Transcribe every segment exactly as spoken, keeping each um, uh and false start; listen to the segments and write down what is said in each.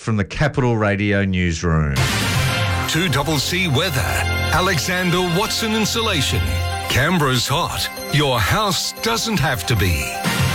from the Capital Radio newsroom. two C C weather. Alexander Watson Insulation. Canberra's hot. Your house doesn't have to be.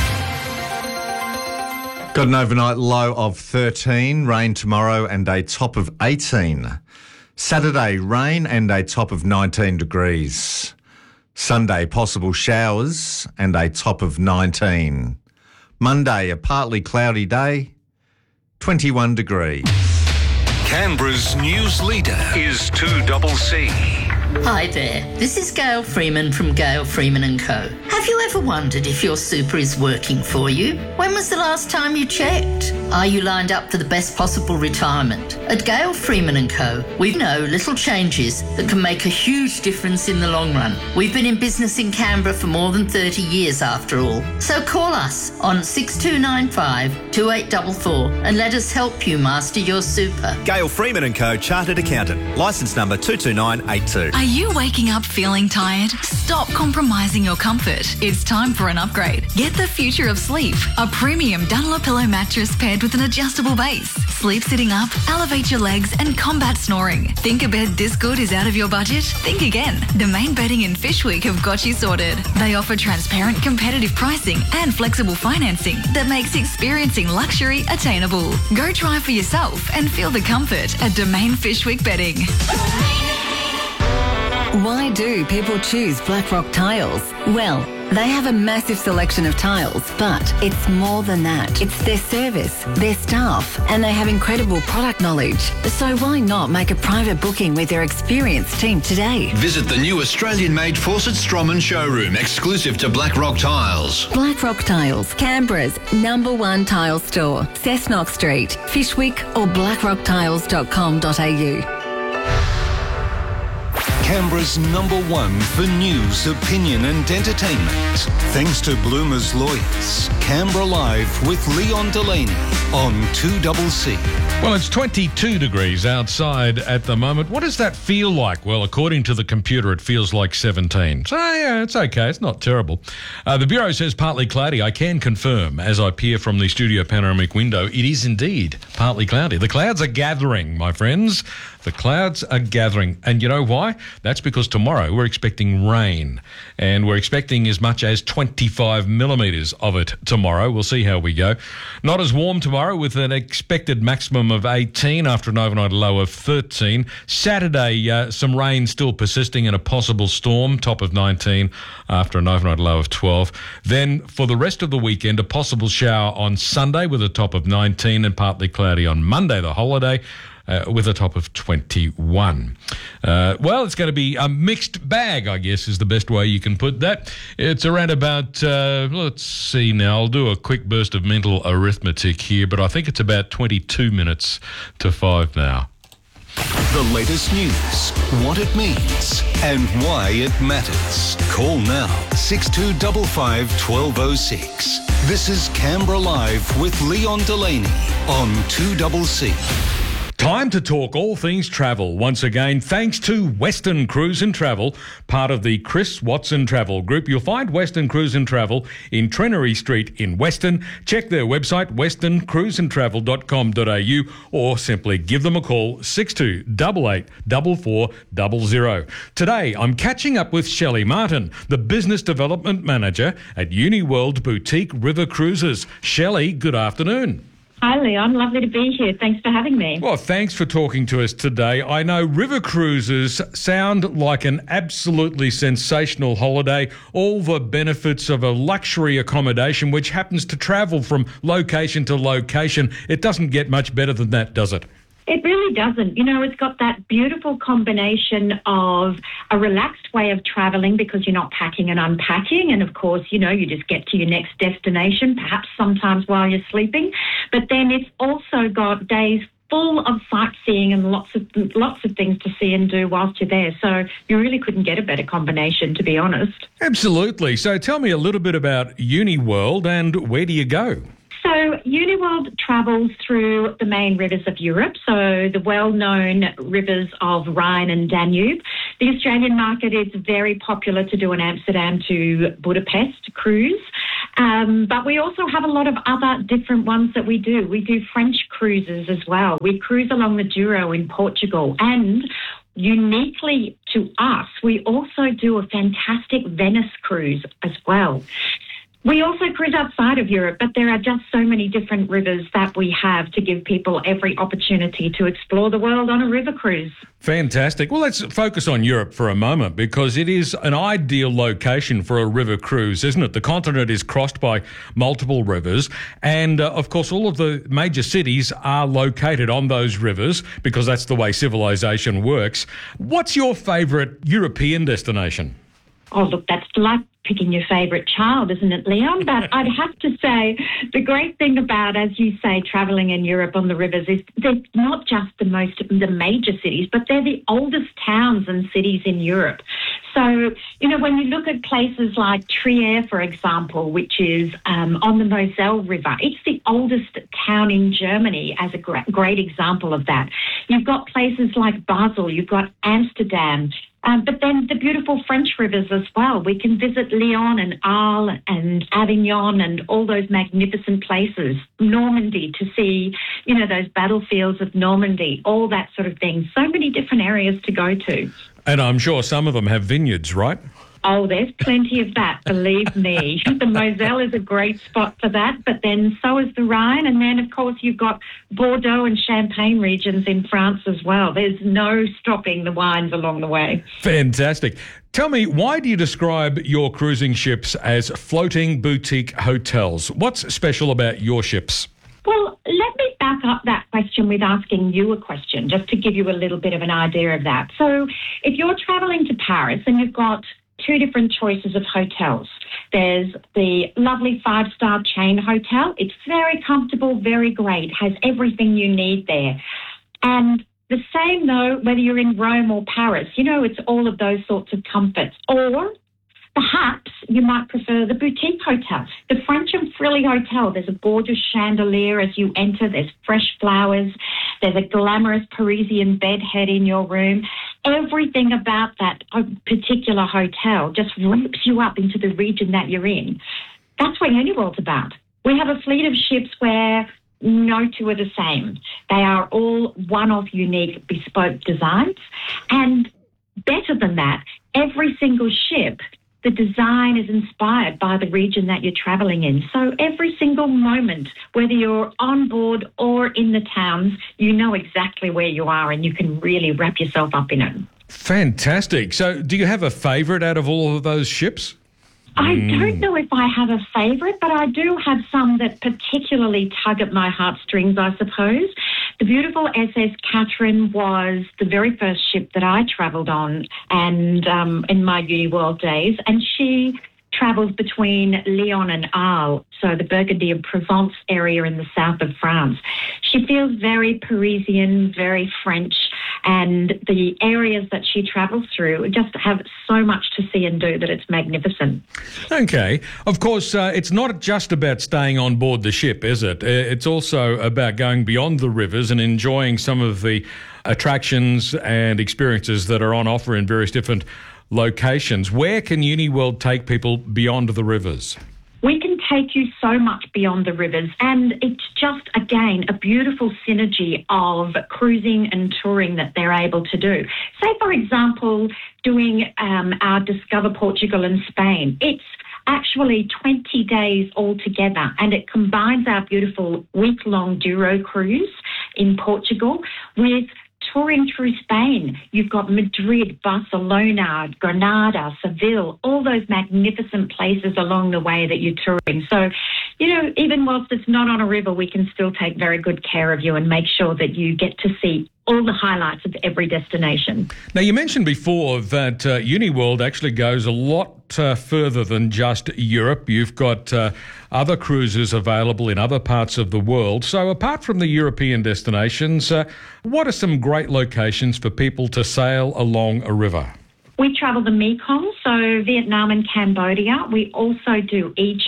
Got an overnight low of thirteen, rain tomorrow and a top of eighteen. Saturday, rain and a top of nineteen degrees. Sunday, possible showers and a top of nineteen. Monday, a partly cloudy day, twenty-one degrees. Canberra's news leader is two C C. Hi there, this is Gail Freeman from Gail Freeman and Co. Have you ever wondered if your super is working for you? When was the last time you checked? Are you lined up for the best possible retirement? At Gail Freeman and Co, we know little changes that can make a huge difference in the long run. We've been in business in Canberra for more than thirty years after all. So call us on six two nine five, two eight four four and let us help you master your super. Gail Freeman and Co, Chartered Accountant, licence number two two nine eight two. Are you waking up feeling tired? Stop compromising your comfort. It's time for an upgrade. Get the future of sleep. A premium Dunlopillow mattress paired with an adjustable base. Sleep sitting up, elevate your legs and combat snoring. Think a bed this good is out of your budget? Think again. Domain Bedding and Fishwick have got you sorted. They offer transparent competitive pricing and flexible financing that makes experiencing luxury attainable. Go try for yourself and feel the comfort at Domain Fishwick Bedding. Why do people choose Blackrock Tiles? Well, they have a massive selection of tiles, but it's more than that. It's their service, their staff, and they have incredible product knowledge. So why not make a private booking with their experienced team today? Visit the new Australian-made Fawcett Stroman showroom, exclusive to Blackrock Tiles. Blackrock Tiles, Canberra's number one tile store. Cessnock Street, Fishwick or blackrock tiles dot com dot a u. Canberra's number one for news, opinion and entertainment. Thanks to Bloomer's Lawyers. Canberra Live with Leon Delaney on two C C. Well, it's twenty-two degrees outside at the moment. What does that feel like? Well, according to the computer, it feels like seventeen. So, yeah, it's okay. It's not terrible. Uh, the Bureau says partly cloudy. I can confirm, as I peer from the studio panoramic window, it is indeed partly cloudy. The clouds are gathering, my friends. The clouds are gathering. And you know why? That's because tomorrow we're expecting rain. And we're expecting as much as twenty-five millimetres of it tomorrow. We'll see how we go. Not as warm tomorrow with an expected maximum of eighteen after an overnight low of thirteen. Saturday, uh, some rain still persisting and a possible storm, top of nineteen after an overnight low of twelve. Then for the rest of the weekend, a possible shower on Sunday with a top of nineteen and partly cloudy on Monday, the holiday. Uh, with a top of twenty-one. Uh, well, it's going to be a mixed bag, I guess, is the best way you can put that. It's around about, uh, let's see now, I'll do a quick burst of mental arithmetic here, but I think it's about twenty-two minutes to five now. The latest news, what it means and why it matters. Call now, six two five five, one two zero six. This is Canberra Live with Leon Delaney on two C C. Time to talk all things travel once again, thanks to Western Cruise and Travel, part of the Chris Watson Travel Group. You'll find Western Cruise and Travel in Trenery Street in Western. Check their website, western cruise and travel dot com dot a u, or simply give them a call, six two eight eight, four four zero zero. Today, I'm catching up with Shelley Martin, the Business Development Manager at UniWorld Boutique River Cruises. Shelley, good afternoon. Hi, Leon. Lovely to be here. Thanks for having me. Well, thanks for talking to us today. I know river cruises sound like an absolutely sensational holiday, all the benefits of a luxury accommodation which happens to travel from location to location. It doesn't get much better than that, does it? It really doesn't. You know, it's got that beautiful combination of a relaxed way of travelling because you're not packing and unpacking. And, of course, you know, you just get to your next destination, perhaps sometimes while you're sleeping. But then it's also got days full of sightseeing and lots of lots of things to see and do whilst you're there. So you really couldn't get a better combination, to be honest. Absolutely. So tell me a little bit about UniWorld and where do you go? So Uniworld travels through the main rivers of Europe, so the well-known rivers of Rhine and Danube. The Australian market is very popular to do an Amsterdam to Budapest cruise, um, but we also have a lot of other different ones that we do. We do French cruises as well. We cruise along the Douro in Portugal, and uniquely to us, we also do a fantastic Venice cruise as well. We also cruise outside of Europe, but there are just so many different rivers that we have to give people every opportunity to explore the world on a river cruise. Fantastic. Well, let's focus on Europe for a moment, because it is an ideal location for a river cruise, isn't it? The continent is crossed by multiple rivers, and uh, of course all of the major cities are located on those rivers, because that's the way civilization works. What's your favourite European destination? Oh, look, that's like picking your favourite child, isn't it, Leon? But I'd have to say the great thing about, as you say, travelling in Europe on the rivers is they're not just the most, the major cities, but they're the oldest towns and cities in Europe. So, you know, when you look at places like Trier, for example, which is um, on the Moselle River, it's the oldest town in Germany as a great, great example of that. You've got places like Basel, you've got Amsterdam, Um, but then the beautiful French rivers as well. We can visit Lyon and Arles and Avignon and all those magnificent places. Normandy to see, you know, those battlefields of Normandy, all that sort of thing. So many different areas to go to. And I'm sure some of them have vineyards, right? Oh, there's plenty of that, believe me. The Moselle is a great spot for that, but then so is the Rhine. And then, of course, you've got Bordeaux and Champagne regions in France as well. There's no stopping the wines along the way. Fantastic. Tell me, why do you describe your cruising ships as floating boutique hotels? What's special about your ships? Well, let me back up that question with asking you a question, just to give you a little bit of an idea of that. So if you're travelling to Paris and you've got two different choices of hotels. There's the lovely five-star chain hotel. It's very comfortable, very great, has everything you need there. And the same, though, whether you're in Rome or Paris, you know, it's all of those sorts of comforts. Or perhaps you might prefer the boutique hotel. The French and Frilly Hotel, there's a gorgeous chandelier as you enter. There's fresh flowers. There's a glamorous Parisian bedhead in your room. Everything about that particular hotel just rips you up into the region that you're in. That's what Uniworld's about. We have a fleet of ships where no two are the same. They are all one-off, unique, bespoke designs. And better than that, every single ship, the design is inspired by the region that you're travelling in. So every single moment, whether you're on board or in the towns, you know exactly where you are and you can really wrap yourself up in it. Fantastic. So do you have a favourite out of all of those ships? I don't know if I have a favourite, but I do have some that particularly tug at my heartstrings, I suppose. The beautiful S S Catherine was the very first ship that I travelled on and um, in my Uniworld days, and she travels between Lyon and Arles, so the Burgundy and Provence area in the south of France. She feels very Parisian, very French, and the areas that she travels through just have so much to see and do that it's magnificent. Okay. Of course, uh, it's not just about staying on board the ship, is it? It's also about going beyond the rivers and enjoying some of the attractions and experiences that are on offer in various different locations. Where can Uniworld take people beyond the rivers? We can take you so much beyond the rivers, and it's just, again, a beautiful synergy of cruising and touring that they're able to do. Say, for example, doing um, our Discover Portugal and Spain. It's actually twenty days altogether, and it combines our beautiful week-long Douro cruise in Portugal with touring through Spain. You've got Madrid, Barcelona, Granada, Seville, all those magnificent places along the way that you're touring. So, you know, even whilst it's not on a river, we can still take very good care of you and make sure that you get to see all the highlights of every destination. Now, you mentioned before that uh, Uniworld actually goes a lot uh, further than just Europe. You've got uh, other cruises available in other parts of the world. So apart from the European destinations, uh, what are some great locations for people to sail along a river? We travel the Mekong, so Vietnam and Cambodia. We also do Egypt,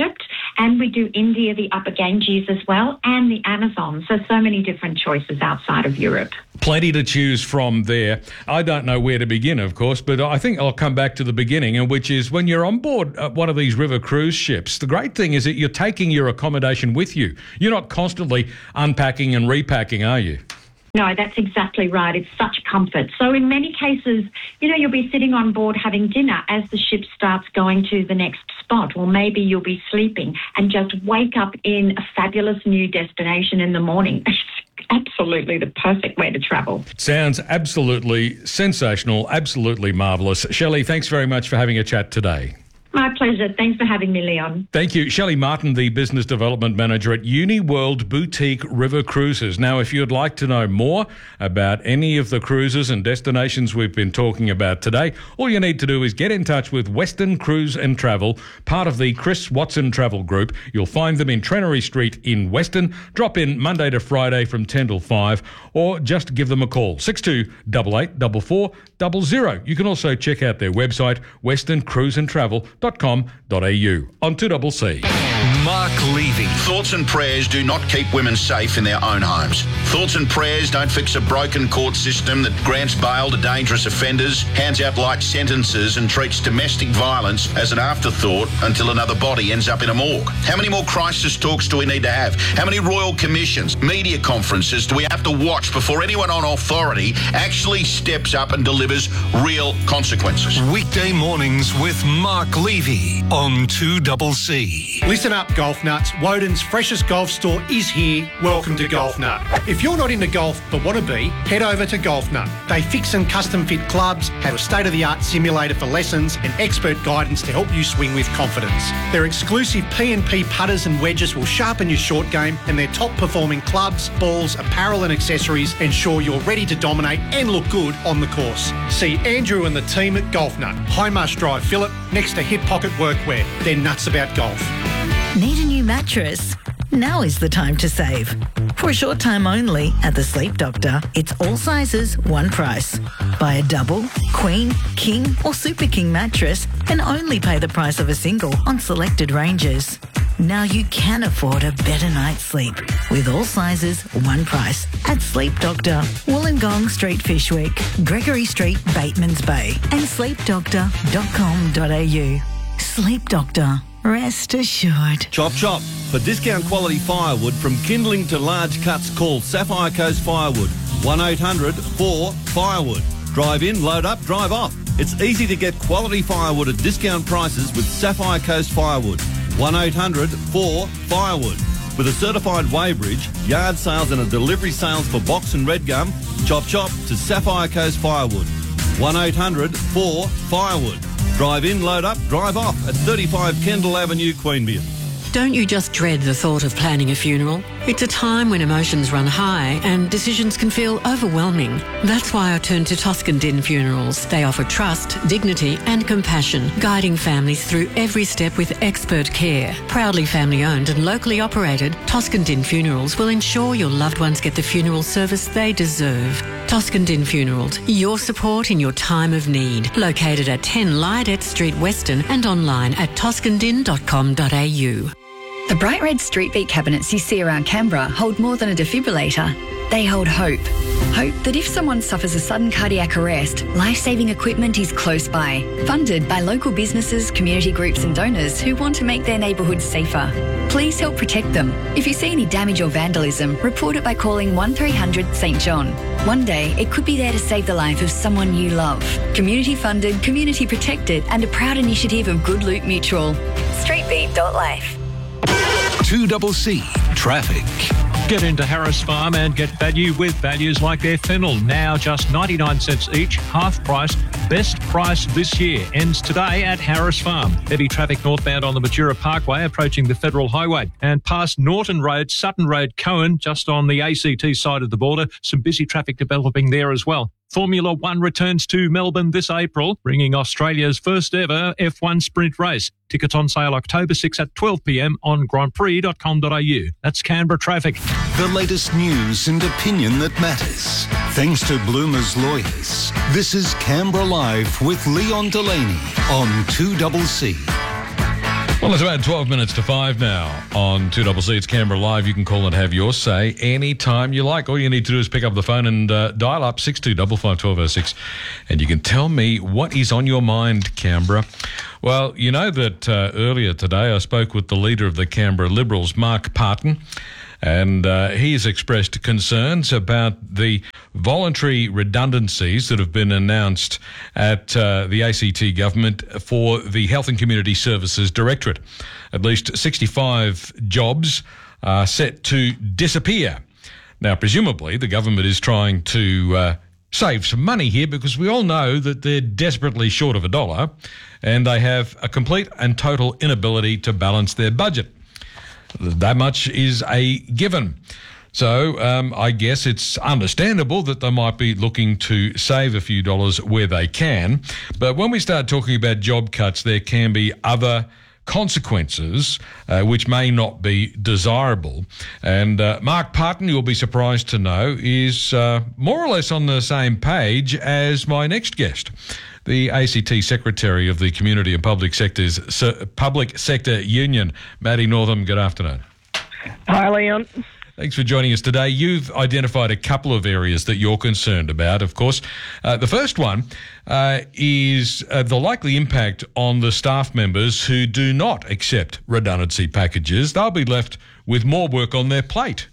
And we do India, the Upper Ganges as well, and the Amazon. So, so many different choices outside of Europe. Plenty to choose from there. I don't know where to begin, of course, but I think I'll come back to the beginning, and which is when you're on board one of these river cruise ships, the great thing is that you're taking your accommodation with you. You're not constantly unpacking and repacking, are you? No, that's exactly right. It's such comfort. So in many cases, you know, you'll be sitting on board having dinner as the ship starts going to the next spot, or maybe you'll be sleeping and just wake up in a fabulous new destination in the morning. It's absolutely the perfect way to travel. Sounds absolutely sensational, absolutely marvellous. Shelley, thanks very much for having a chat today. My pleasure. Thanks for having me, Leon. Thank you. Shelley Martin, the Business Development Manager at UniWorld Boutique River Cruises. Now, if you'd like to know more about any of the cruises and destinations we've been talking about today, all you need to do is get in touch with Western Cruise and Travel, part of the Chris Watson Travel Group. You'll find them in Trenery Street in Western. Drop in Monday to Friday from ten till five, or just give them a call, six two eight eight four four zero zero. You can also check out their website, western cruise and travel dot com dot a u. On two C C. Mark Levy. Thoughts and prayers do not keep women safe in their own homes. Thoughts and prayers don't fix a broken court system that grants bail to dangerous offenders, hands out light sentences and treats domestic violence as an afterthought until another body ends up in a morgue. How many more crisis talks do we need to have? How many royal commissions, media conferences do we have to watch before anyone on authority actually steps up and delivers real consequences? Weekday mornings with Mark Levy on two C C. Listen up, golf nuts. Woden's freshest golf store is here. Welcome to Golf Nut. If you're not into golf but want to be, head over to Golf Nut. They fix and custom fit clubs, have a state-of-the-art simulator for lessons and expert guidance to help you swing with confidence. Their exclusive P and P putters and wedges will sharpen your short game, and their top-performing clubs, balls, apparel and accessories ensure you're ready to dominate and look good on the course. See Andrew and the team at Golf Nut, Highmarsh Drive, Phillip, next to Hip Pocket Workwear. They're nuts about golf. Need a new mattress? Now is the time to save. For a short time only at the Sleep Doctor, it's all sizes, one price. Buy a double, queen, king or super king mattress and only pay the price of a single on selected ranges. Now you can afford a better night's sleep with all sizes, one price at Sleep Doctor, Wollongong Street, Fishwick, Gregory Street, Batemans Bay and sleep doctor dot com dot a u. Sleep Doctor. Rest assured. Chop chop. For discount quality firewood from kindling to large cuts, call Sapphire Coast Firewood. one eight hundred four firewood. Drive in, load up, drive off. It's easy to get quality firewood at discount prices with Sapphire Coast Firewood. one eight hundred four firewood. With a certified weighbridge, yard sales and a delivery sales for box and red gum, chop chop to Sapphire Coast Firewood. one eight hundred four firewood. Drive in, load up, drive off at thirty-five Kendall Avenue, Queanbeyan. Don't you just dread the thought of planning a funeral? It's a time when emotions run high and decisions can feel overwhelming. That's why I turn to Toscan Din Funerals. They offer trust, dignity and compassion, guiding families through every step with expert care. Proudly family owned and locally operated, Toscan Din Funerals will ensure your loved ones get the funeral service they deserve. Toscan Din Funerals, your support in your time of need. Located at ten Lydet Street, Western and online at toscan din dot com dot a u. The bright red Street Beat cabinets you see around Canberra hold more than a defibrillator. They hold hope. Hope that if someone suffers a sudden cardiac arrest, life-saving equipment is close by. Funded by local businesses, community groups and donors who want to make their neighbourhoods safer. Please help protect them. If you see any damage or vandalism, report it by calling one three hundred St John. One day, it could be there to save the life of someone you love. Community funded, community protected and a proud initiative of Good Loot Mutual. street beat dot life. two C C Traffic. Get into Harris Farm and get value with values like their fennel, now just ninety-nine cents each, half price. Best price this year ends today at Harris Farm. Heavy traffic northbound on the Matura Parkway approaching the Federal Highway and past Norton Road, Sutton Road, Cohen, just on the A C T side of the border. Some busy traffic developing there as well. Formula One returns to Melbourne this April, bringing Australia's first ever F one sprint race. Tickets on sale October sixth at twelve p m on grand prix dot com dot a u. That's Canberra traffic. The latest news and opinion that matters. Thanks to Bloomer's Lawyers. This is Canberra Live with Leon Delaney on two C C. Well, it's about twelve minutes to five now on two C C. It's Canberra Live. You can call and have your say anytime you like. All you need to do is pick up the phone and uh, dial up six two five five one two zero six, and you can tell me what is on your mind, Canberra. Well, you know that uh, earlier today I spoke with the leader of the Canberra Liberals, Mark Parton, and uh, he has expressed concerns about the voluntary redundancies that have been announced at uh, the A C T government for the Health and Community Services Directorate. At least sixty-five jobs are set to disappear. Now, presumably, the government is trying to uh, save some money here, because we all know that they're desperately short of a dollar and they have a complete and total inability to balance their budget. That much is a given. So um, I guess it's understandable that they might be looking to save a few dollars where they can. But when we start talking about job cuts, there can be other consequences uh, which may not be desirable. And uh, Mark Parton, you'll be surprised to know, is uh, more or less on the same page as my next guest, the A C T Secretary of the Community and Public Sectors Public Sector Union, Maddie Northam. Good afternoon. Hi, Leon. Thanks for joining us today. You've identified a couple of areas that you're concerned about, of course. Uh, the first one uh, is uh, the likely impact on the staff members who do not accept redundancy packages. They'll be left with more work on their plate.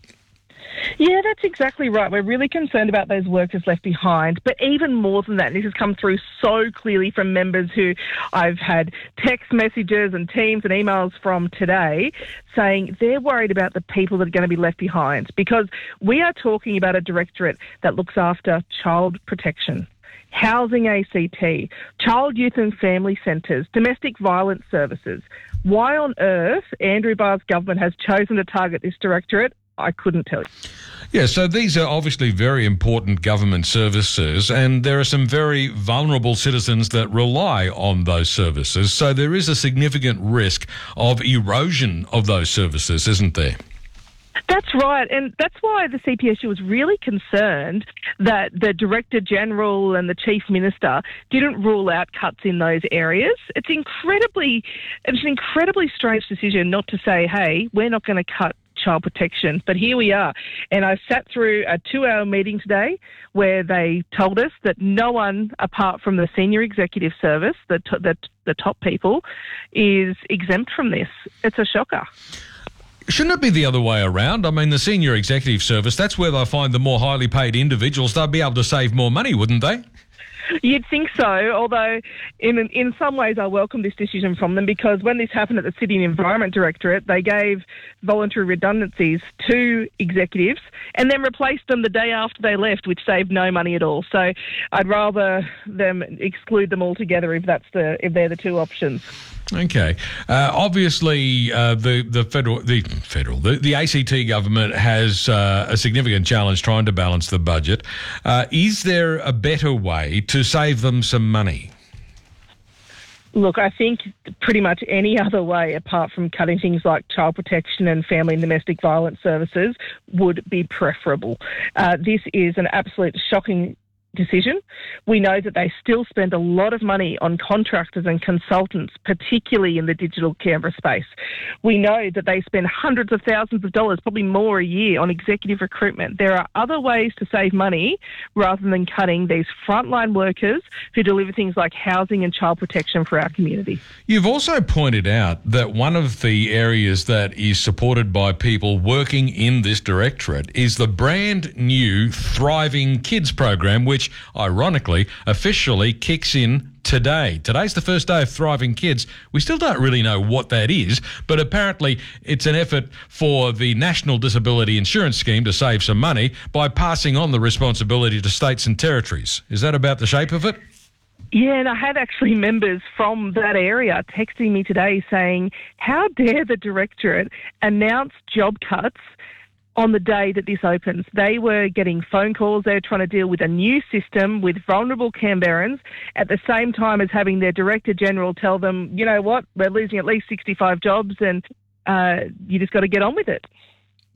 Yeah, that's exactly right. We're really concerned about those workers left behind. But even more than that, this has come through so clearly from members who I've had text messages and Teams and emails from today saying they're worried about the people that are going to be left behind, because we are talking about a directorate that looks after child protection, housing A C T, child, youth and family centres, domestic violence services. Why on earth Andrew Barr's government has chosen to target this directorate, I couldn't tell you. Yeah, so these are obviously very important government services, and there are some very vulnerable citizens that rely on those services. So there is a significant risk of erosion of those services, isn't there? That's right, and that's why the C P S U was really concerned that the Director General and the Chief Minister didn't rule out cuts in those areas. It's incredibly, it's an incredibly strange decision not to say, hey, we're not going to cut child protection, but here we are. And I sat through a two-hour meeting today where they told us that no one apart from the senior executive service, the, t- the, the top people, is exempt from this. It's a shocker. Shouldn't it be the other way around? I mean, the senior executive service, that's where they'll find the more highly paid individuals. They'll be able to save more money, wouldn't they? You'd think so, although in in some ways I welcome this decision from them, because when this happened at the City and Environment Directorate, they gave voluntary redundancies to executives and then replaced them the day after they left, which saved no money at all. So I'd rather them exclude them altogether if that's the if they're the two options. Okay. Uh, obviously, uh, the the federal the federal the, the A C T government has uh, a significant challenge trying to balance the budget. Uh, is there a better way to save them some money? Look, I think pretty much any other way apart from cutting things like child protection and family and domestic violence services would be preferable. Uh, this is an absolute shocking decision. We know that they still spend a lot of money on contractors and consultants, particularly in the digital Canberra space. We know that they spend hundreds of thousands of dollars, probably more a year, on executive recruitment. There are other ways to save money rather than cutting these frontline workers who deliver things like housing and child protection for our community. You've also pointed out that one of the areas that is supported by people working in this directorate is the brand new Thriving Kids program, which ironically officially kicks in today. Today's the first day of Thriving Kids. We still don't really know what that is, but apparently it's an effort for the National Disability Insurance Scheme to save some money by passing on the responsibility to states and territories. Is that about the shape of it? Yeah, and I had actually members from that area texting me today saying, how dare the Directorate announce job cuts on the day that this opens? They were getting phone calls. They were trying to deal with a new system with vulnerable Canberrans at the same time as having their Director General tell them, you know what, we're losing at least sixty-five jobs and uh, you just got to get on with it.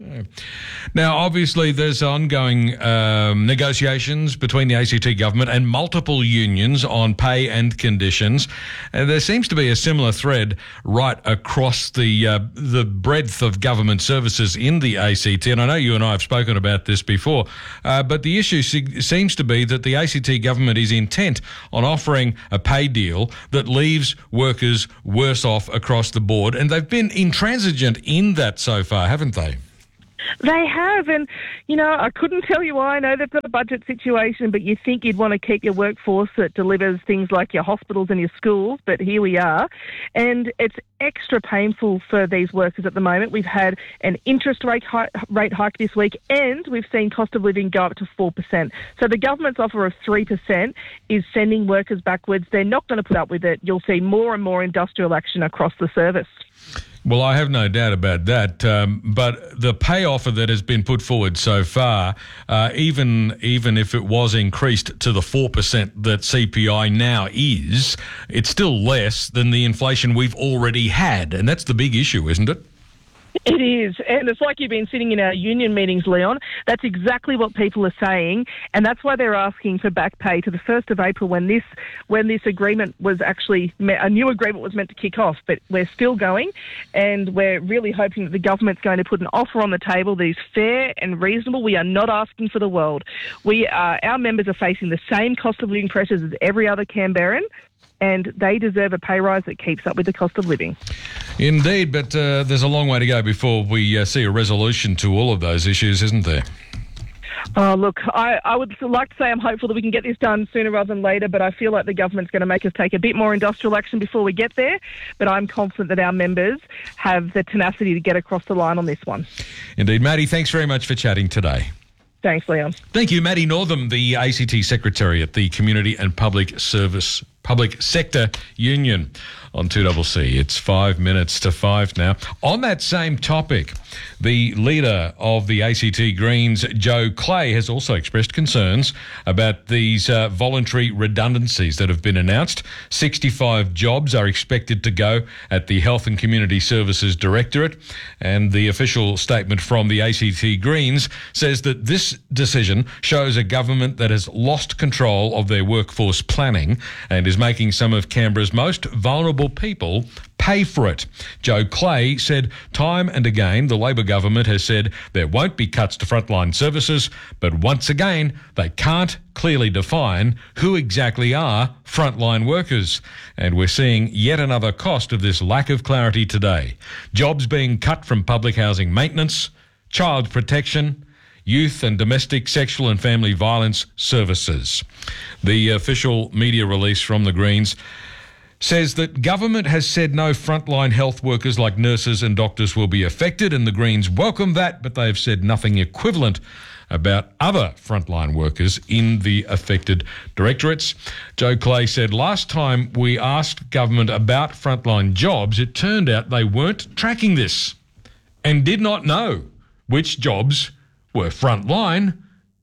Now, obviously, there's ongoing um, negotiations between the A C T government and multiple unions on pay and conditions. And there seems to be a similar thread right across the uh, the breadth of government services in the A C T. And I know you and I have spoken about this before, uh, but the issue se- seems to be that the A C T government is intent on offering a pay deal that leaves workers worse off across the board. And they've been intransigent in that so far, haven't they? They have, and, you know, I couldn't tell you why. I know they've got a budget situation, but you think you'd want to keep your workforce that delivers things like your hospitals and your schools, but here we are. And it's extra painful for these workers at the moment. We've had an interest rate, hi- rate hike this week, and we've seen cost of living go up to four percent. So the government's offer of three percent is sending workers backwards. They're not going to put up with it. You'll see more and more industrial action across the service. Well, I have no doubt about that. Um, but the pay offer that has been put forward so far, uh, even even if it was increased to the four percent that C P I now is, it's still less than the inflation we've already had. And that's the big issue, isn't it? It is, and it's like you've been sitting in our union meetings, Leon. That's exactly what people are saying, and that's why they're asking for back pay to the first of April when this when this agreement was actually, a new agreement was meant to kick off, but we're still going, and we're really hoping that the government's going to put an offer on the table that is fair and reasonable. We are not asking for the world. We are, our members are facing the same cost of living pressures as every other Canberran, and they deserve a pay rise that keeps up with the cost of living. Indeed, but uh, there's a long way to go before we uh, see a resolution to all of those issues, isn't there? Oh, look, I, I would like to say I'm hopeful that we can get this done sooner rather than later, but I feel like the government's going to make us take a bit more industrial action before we get there. But I'm confident that our members have the tenacity to get across the line on this one. Indeed. Maddie, thanks very much for chatting today. Thanks, Leon. Thank you, Maddie Northam, the A C T Secretary at the Community and Public Service Public Sector Union on two C C. It's five minutes to five now. On that same topic, the leader of the A C T Greens, Joe Clay, has also expressed concerns about these uh, voluntary redundancies that have been announced. sixty-five jobs are expected to go at the Health and Community Services Directorate, and the official statement from the A C T Greens says that this decision shows a government that has lost control of their workforce planning and is making some of Canberra's most vulnerable people pay for it. Joe Clay said time and again the Labor government has said there won't be cuts to frontline services, but once again they can't clearly define who exactly are frontline workers. And we're seeing yet another cost of this lack of clarity today. Jobs being cut from public housing maintenance, child protection, youth and domestic sexual and family violence services. The official media release from the Greens says that government has said no frontline health workers like nurses and doctors will be affected, and the Greens welcome that, but they've said nothing equivalent about other frontline workers in the affected directorates. Joe Clay said last time we asked government about frontline jobs, it turned out they weren't tracking this and did not know which jobs were frontline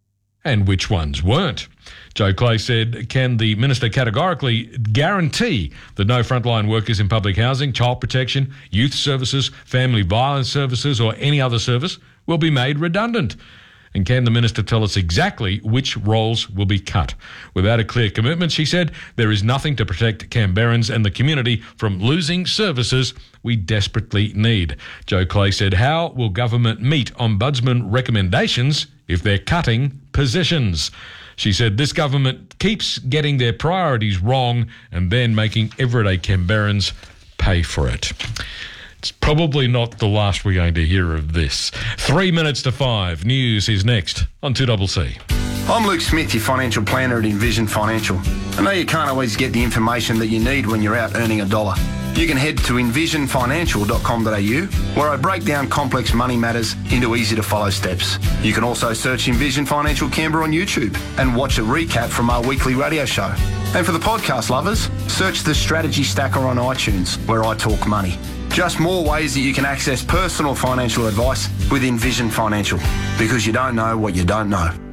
and which ones weren't. Joe Clay said, can the minister categorically guarantee that no frontline workers in public housing, child protection, youth services, family violence services or any other service will be made redundant? And can the minister tell us exactly which roles will be cut? Without a clear commitment, she said, there is nothing to protect Canberrans and the community from losing services we desperately need. Joe Clay said, how will government meet Ombudsman recommendations if they're cutting positions? She said, this government keeps getting their priorities wrong and then making everyday Canberrans pay for it. It's probably not the last we're going to hear of this. Three minutes to five. News is next on two C C. I'm Luke Smith, your financial planner at Envision Financial. I know you can't always get the information that you need when you're out earning a dollar. You can head to envision financial dot com dot a u, where I break down complex money matters into easy-to-follow steps. You can also search Envision Financial Canberra on YouTube and watch a recap from our weekly radio show. And for the podcast lovers, search the Strategy Stacker on iTunes, where I talk money. Just more ways that you can access personal financial advice with Envision Financial, because you don't know what you don't know.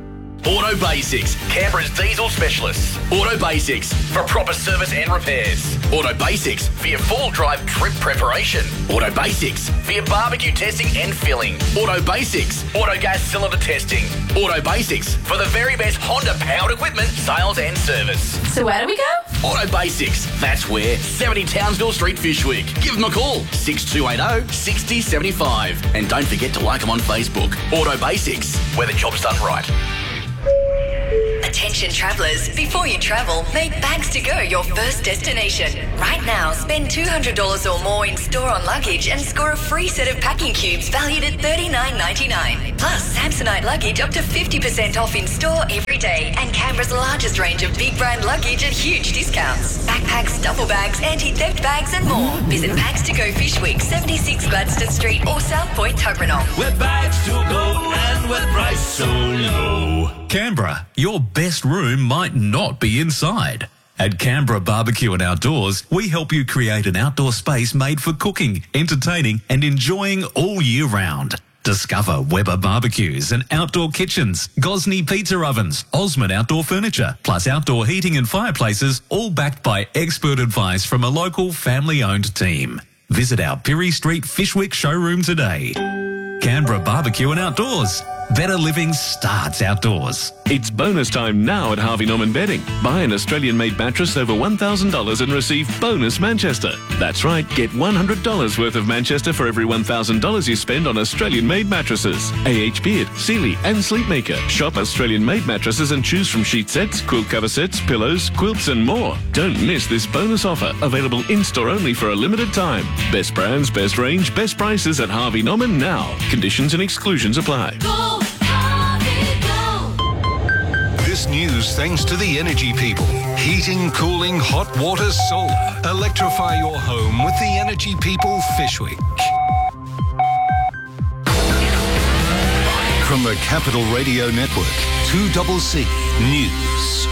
Auto Basics, Canberra's diesel specialists. Auto Basics for proper service and repairs. Auto Basics for your full drive trip preparation. Auto Basics for your barbecue testing and filling. Auto Basics, auto gas cylinder testing. Auto Basics for the very best Honda powered equipment sales and service. So where do we go? Auto Basics, that's where. seventy Townsville Street, Fyshwick. Give them a call, six two eight zero, six zero seven five. And don't forget to like them on Facebook. Auto Basics, where the job's done right. Attention travellers, before you travel, make Bags to Go your first destination. Right now, spend two hundred dollars or more in store on luggage and score a free set of packing cubes valued at thirty-nine ninety-nine. Plus, Samsonite luggage up to fifty percent off in store every day, and Canberra's largest range of big brand luggage at huge discounts. Backpacks, duffel bags, anti-theft bags and more. Visit Bags to Go Fyshwick, seventy-six Gladstone Street or South Point Tuggeranong. We're Bags to Go and we're priced so low. Canberra, your best room might not be inside. At Canberra Barbecue and Outdoors, we help you create an outdoor space made for cooking, entertaining and enjoying all year round. Discover Weber barbecues and outdoor kitchens, Gosney pizza ovens, Osmond outdoor furniture, plus outdoor heating and fireplaces, all backed by expert advice from a local family-owned team. Visit our Pirie Street Fyshwick showroom today. Canberra Barbecue and Outdoors. Better living starts outdoors. It's bonus time now at Harvey Norman Bedding. Buy an Australian-made mattress over one thousand dollars and receive bonus Manchester. That's right, get one hundred dollars worth of Manchester for every one thousand dollars you spend on Australian-made mattresses. A H Beard, Sealy and Sleepmaker. Shop Australian-made mattresses and choose from sheet sets, quilt cover sets, pillows, quilts and more. Don't miss this bonus offer, available in-store only for a limited time. Best brands, best range, best prices at Harvey Norman now. Conditions and exclusions apply. Go! This news thanks to the energy people. Heating, cooling, hot water, solar. Electrify your home with the energy people Fyshwick. From the Capital Radio Network, two C C News.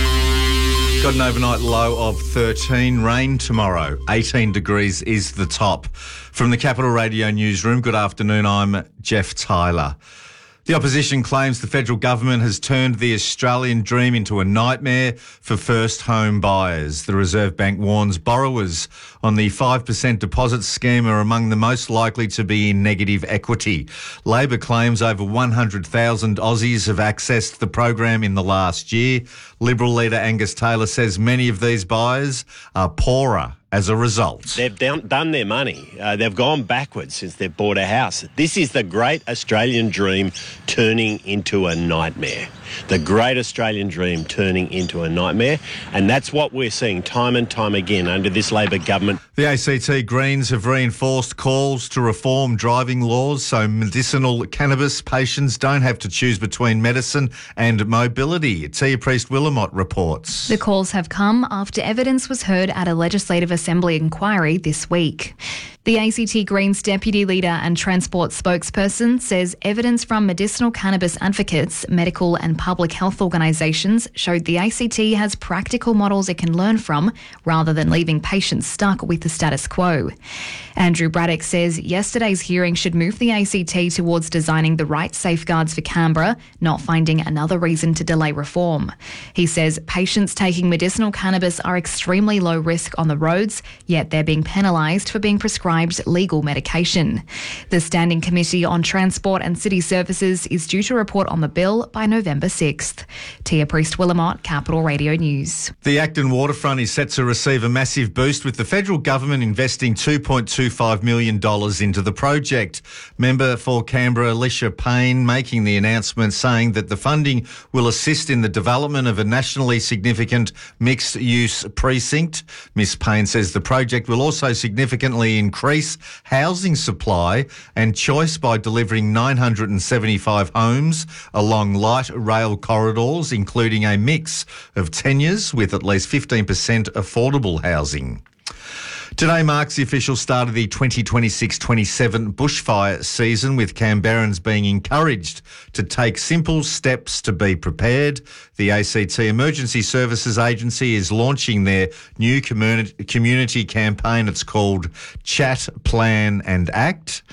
Got an overnight low of thirteen, rain tomorrow. eighteen degrees is the top. From the Capital Radio Newsroom, good afternoon, I'm Jeff Tyler. The opposition claims the federal government has turned the Australian dream into a nightmare for first home buyers. The Reserve Bank warns borrowers on the five percent deposit scheme are among the most likely to be in negative equity. Labor claims over one hundred thousand Aussies have accessed the program in the last year. Liberal leader Angus Taylor says many of these buyers are poorer as a result. They've done, done their money. Uh, they've gone backwards since they've bought a house. This is the great Australian dream turning into a nightmare. The great Australian dream turning into a nightmare. And that's what we're seeing time and time again under this Labor government. The A C T Greens have reinforced calls to reform driving laws so medicinal cannabis patients don't have to choose between medicine and mobility. Tia Priest-Willamott reports. The calls have come after evidence was heard at a Legislative Assembly inquiry this week. The A C T Greens deputy leader and transport spokesperson says evidence from medicinal cannabis advocates, medical and public health organisations showed the A C T has practical models it can learn from rather than leaving patients stuck with the status quo. Andrew Braddock says yesterday's hearing should move the A C T towards designing the right safeguards for Canberra, not finding another reason to delay reform. He says patients taking medicinal cannabis are extremely low risk on the roads, yet they're being penalised for being prescribed legal medication. The Standing Committee on Transport and City Services is due to report on the bill by November sixth. Tia Priest-Willamott, Capital Radio News. The Acton waterfront is set to receive a massive boost with the federal government investing two point two five million dollars into the project. Member for Canberra Alicia Payne making the announcement, saying that the funding will assist in the development of a nationally significant mixed-use precinct. Miss Payne says the project will also significantly increase housing supply and choice by delivering nine hundred seventy-five homes along light rail corridors, including a mix of tenures with at least fifteen percent affordable housing. Today marks the official start of the twenty twenty-six twenty-seven bushfire season, with Canberrans being encouraged to take simple steps to be prepared. The A C T Emergency Services Agency is launching their new community, community campaign. It's called Chat, Plan and Act.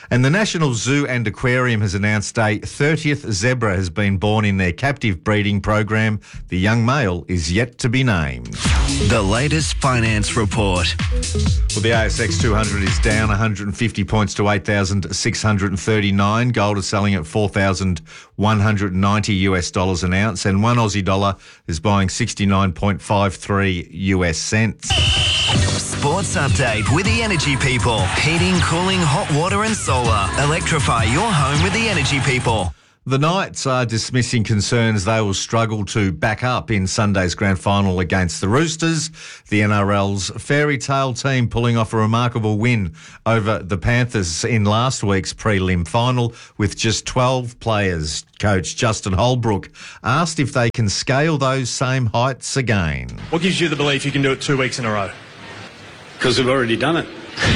And the National Zoo and Aquarium has announced a thirtieth zebra has been born in their captive breeding program. The young male is yet to be named. The latest finance report. Well, the A S X two hundred is down one hundred fifty points to eight thousand six hundred thirty-nine. Gold is selling at four thousand one hundred ninety US dollars an ounce, and one Aussie dollar is buying sixty-nine point five three US cents. Sports update with the Energy People. Heating, cooling, hot water and solar. Electrify your home with the Energy People. The Knights are dismissing concerns they will struggle to back up in Sunday's grand final against the Roosters. The N R L's fairy tale team pulling off a remarkable win over the Panthers in last week's prelim final with just twelve players. Coach Justin Holbrook asked if they can scale those same heights again. What gives you the belief you can do it two weeks in a row? Because we've already done it.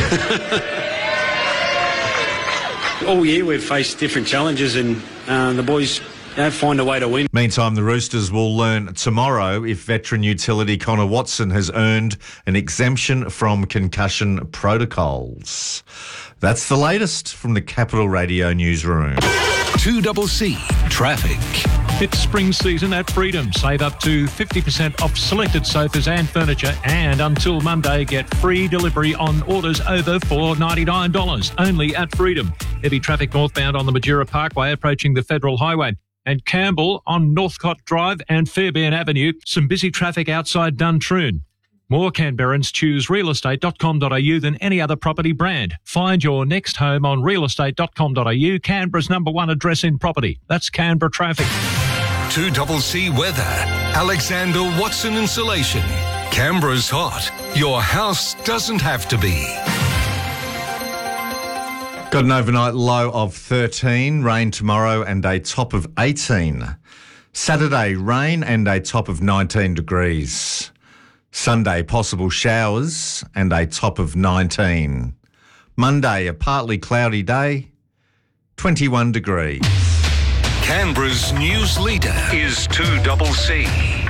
All year we've faced different challenges and uh, the boys you know, find a way to win. Meantime, the Roosters will learn tomorrow if veteran utility Connor Watson has earned an exemption from concussion protocols. That's the latest from the Capital Radio newsroom. two C C Traffic. It's spring season at Freedom. Save up to fifty percent off selected sofas and furniture, and until Monday, get free delivery on orders over four dollars ninety-nine only at Freedom. Heavy traffic northbound on the Majura Parkway approaching the Federal Highway. And Campbell on Northcott Drive and Fairbairn Avenue. Some busy traffic outside Duntroon. More Canberrans choose real estate dot com dot a u than any other property brand. Find your next home on real estate dot com dot a u, Canberra's number one address in property. That's Canberra Traffic. two C C Weather. Alexander Watson Insulation. Canberra's hot. Your house doesn't have to be. Got an overnight low of thirteen, rain tomorrow and a top of eighteen. Saturday, rain and a top of nineteen degrees. Sunday, possible showers and a top of nineteen. Monday, a partly cloudy day, twenty-one degrees. Canberra's news leader is two C C.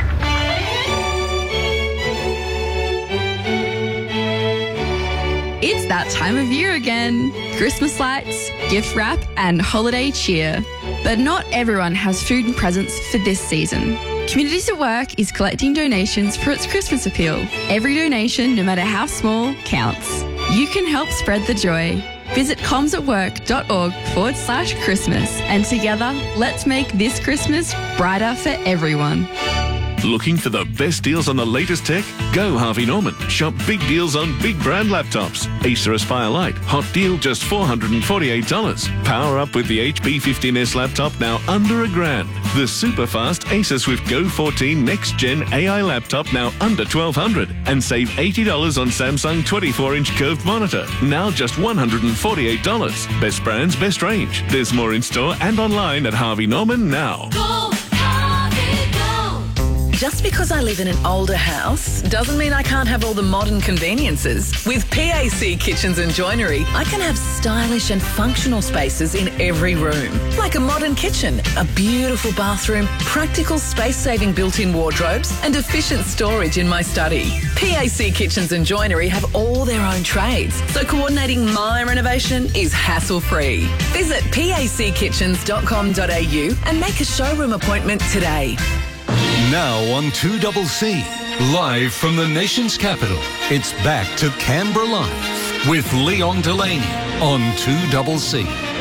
It's that time of year again. Christmas lights, gift wrap and holiday cheer. But not everyone has food and presents for this season. Communities at Work is collecting donations for its Christmas appeal. Every donation, no matter how small, counts. You can help spread the joy. Visit comsatwork.org forward slash Christmas and together, let's make this Christmas brighter for everyone. Looking for the best deals on the latest tech? Go Harvey Norman. Shop big deals on big brand laptops. Acer Aspire Lite, hot deal just four hundred forty-eight dollars. Power up with the H P fifteen S laptop now under a grand. The super fast Acer Swift Go fourteen Next Gen A I laptop now under twelve hundred dollars. And save eighty dollars on Samsung twenty-four inch curved monitor, now just one hundred forty-eight dollars. Best brands, best range. There's more in store and online at Harvey Norman now. Go! Just because I live in an older house doesn't mean I can't have all the modern conveniences. With P A C Kitchens and Joinery, I can have stylish and functional spaces in every room. Like a modern kitchen, a beautiful bathroom, practical space-saving built-in wardrobes and efficient storage in my study. P A C Kitchens and Joinery have all their own trades, so coordinating my renovation is hassle-free. Visit p a c kitchens dot com dot a u and make a showroom appointment today. Now on two C C, live from the nation's capital, it's back to Canberra Live with Leon Delaney on two C C.